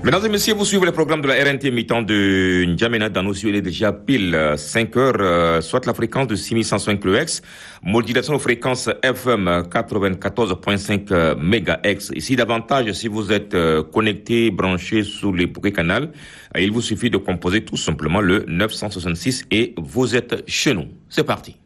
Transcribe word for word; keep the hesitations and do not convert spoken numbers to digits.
Mesdames et messieurs, vous suivez le programme de la R N T mi-temps de N'Djamena Danou. Il est déjà pile cinq heures, euh, soit la fréquence de six mille cent cinq kHz, modulation de fréquence F M quatre-vingt-quatorze virgule cinq mégahertz. Ici, davantage, si vous êtes euh, connecté, branché sous les Poké Canal, euh, il vous suffit de composer tout simplement le neuf cent soixante-six et vous êtes chez nous. C'est parti.